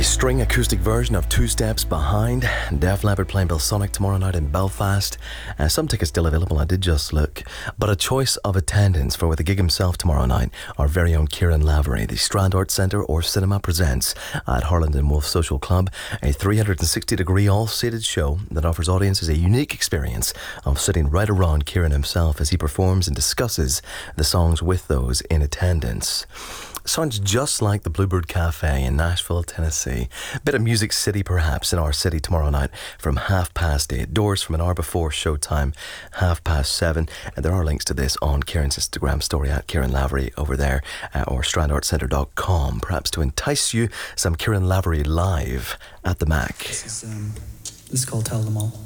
string acoustic version of Two Steps Behind. Def Leppard playing Billsonic tomorrow night in Belfast. Some tickets still available, I did just look. But a choice of attendance for the gig himself tomorrow night. Our very own Kieran Lavery. The Strand Arts Centre or Cinema presents at Harland and Wolff Social Club a 360-degree all-seated show that offers audiences a unique experience of sitting right around Kieran himself as he performs and discusses the songs with those in attendance. Sounds just like the Bluebird Cafe in Nashville, Tennessee. Bit of Music City, perhaps, in our city tomorrow night from 8:30. Doors from an hour before showtime, 7:30. And there are links to this on Kieran's Instagram story at Kieran Lavery over there, or strandartcentre.com. Perhaps to entice you, some Kieran Lavery live at the Mac. This is called Tell Them All.